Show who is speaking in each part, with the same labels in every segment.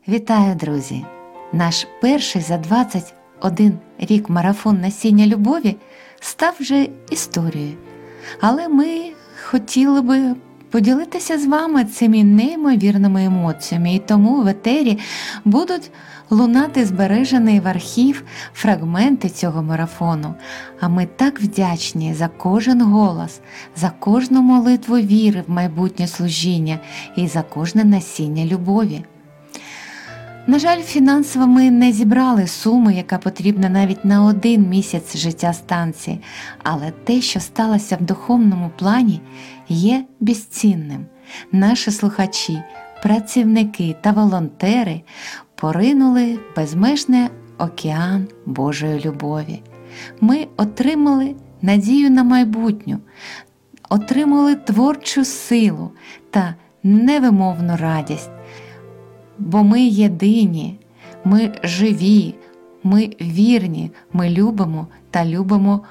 Speaker 1: Вітаю, друзі! Наш перший за 21 рік марафон насіння любові став вже історією. Але ми хотіли би поділитися з вами цими неймовірними емоціями, і тому в етері будуть лунати збережені в архів фрагменти цього марафону. А ми так вдячні за кожен голос, за кожну молитву віри в майбутнє служіння і за кожне насіння любові. На жаль, фінансово ми не зібрали суми, яка потрібна навіть на 1 місяць життя станції, але те, що сталося в духовному плані, є безцінним. Наші слухачі, працівники та волонтери поринули в безмежний океан Божої любові. Ми отримали надію на майбутнє, отримали творчу силу та невимовну радість. Бо ми єдині, ми живі, ми вірні, ми любимо та любимо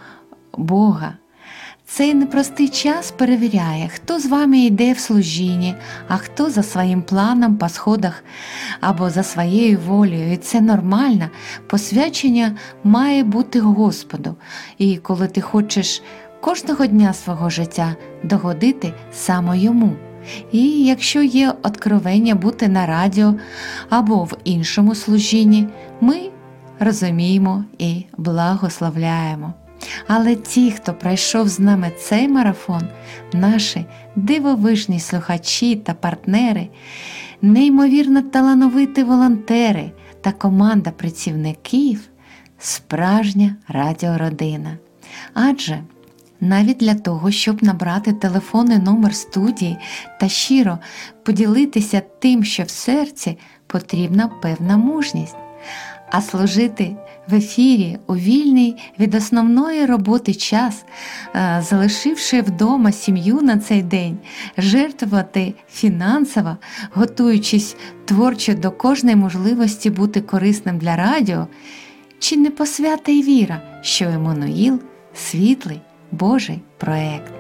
Speaker 1: Бога. Цей непростий час перевіряє, хто з вами йде в служінні, а хто за своїм планом по сходах або за своєю волею. І це нормально, посвячення має бути Господу. І коли ти хочеш кожного дня свого життя догодити саме Йому. І якщо є откровення бути на радіо або в іншому служінні, ми розуміємо і благословляємо. Але ті, хто пройшов з нами цей марафон, наші дивовижні слухачі та партнери, неймовірно талановиті волонтери та команда працівників – справжня радіородина. Адже навіть для того, щоб набрати телефонний номер студії та щиро поділитися тим, що в серці, потрібна певна мужність. А служити в ефірі у вільний від основної роботи час, залишивши вдома сім'ю на цей день, жертвувати фінансово, готуючись творчо до кожної можливості бути корисним для радіо, чи не посвята й віра, що Еммануїл – світлий Божий проект.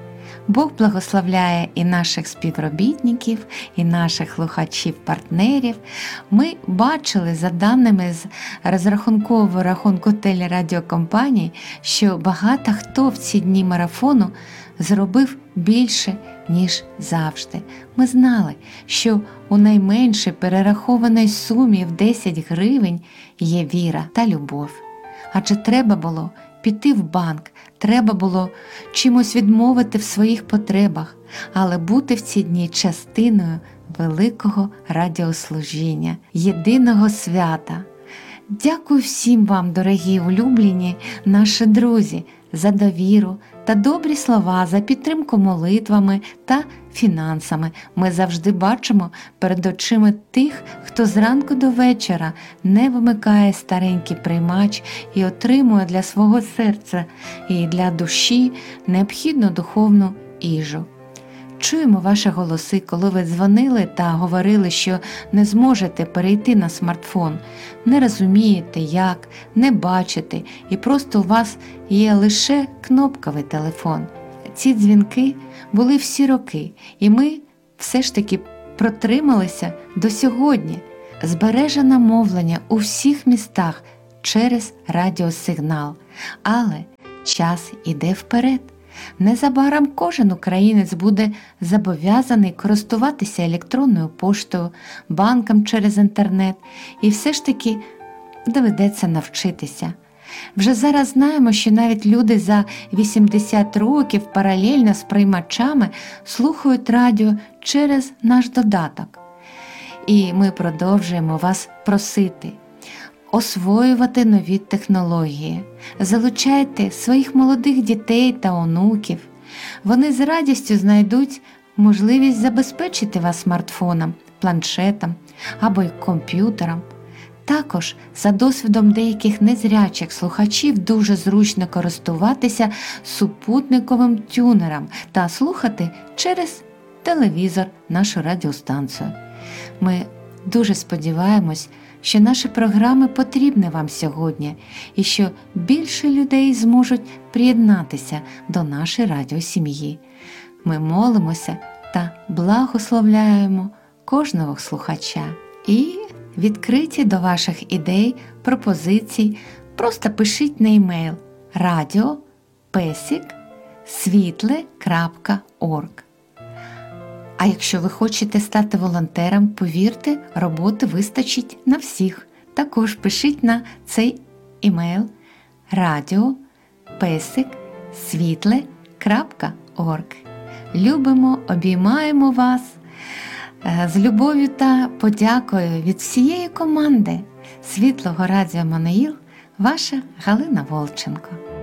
Speaker 1: Бог благословляє і наших співробітників, і наших слухачів-партнерів. Ми бачили за даними з розрахункового рахунку телерадіокомпаній, що багато хто в ці дні марафону зробив більше, ніж завжди. Ми знали, що у найменшій перерахованій сумі в 10 гривень є віра та любов. Адже треба було піти в банк, треба було чимось відмовити в своїх потребах, але бути в ці дні частиною великого радіослужіння, єдиного свята. Дякую всім вам, дорогі улюблені наші друзі, за довіру та добрі слова, за підтримку молитвами та фінансами. Ми завжди бачимо перед очима тих, хто зранку до вечора не вимикає старенький приймач і отримує для свого серця і для душі необхідну духовну їжу. Чуємо ваші голоси, коли ви дзвонили та говорили, що не зможете перейти на смартфон, не розумієте як, не бачите, і просто у вас є лише кнопковий телефон. Ці дзвінки були всі роки, і ми все ж таки протрималися до сьогодні. Збережено мовлення у всіх містах через радіосигнал, але час іде вперед. Незабаром кожен українець буде зобов'язаний користуватися електронною поштою, банком через інтернет, і все ж таки доведеться навчитися. Вже зараз знаємо, що навіть люди за 80 років паралельно з приймачами слухають радіо через наш додаток. І ми продовжуємо вас просити освоювати нові технології. Залучайте своїх молодих дітей та онуків. Вони з радістю знайдуть можливість забезпечити вас смартфоном, планшетом або й комп'ютером. Також, за досвідом деяких незрячих слухачів, дуже зручно користуватися супутниковим тюнером та слухати через телевізор нашу радіостанцію. Ми дуже сподіваємось, що наші програми потрібні вам сьогодні і що більше людей зможуть приєднатися до нашої радіосім'ї. Ми молимося та благословляємо кожного слухача. І відкриті до ваших ідей, пропозицій. Просто пишіть на емейл radio@svitle.org. А якщо ви хочете стати волонтером, повірте, роботи вистачить на всіх. Також пишіть на цей емейл radio@svitle.org. Любимо, обіймаємо вас з любов'ю та подякою від всієї команди Світлого Радіо Еммануїл, ваша Галина Волченко.